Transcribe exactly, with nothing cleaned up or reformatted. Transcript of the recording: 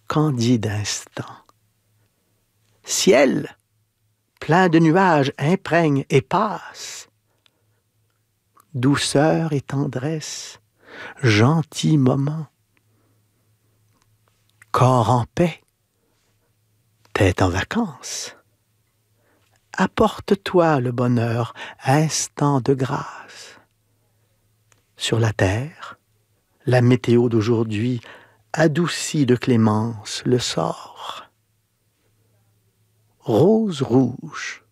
candide instant. Ciel, plein de nuages, imprègne et passe. Douceur et tendresse, gentil moment. Corps en paix, tête en vacances. Apporte-toi le bonheur, instant de grâce. Sur la terre, la météo d'aujourd'hui adoucit de clémence le sort. Rose rouge,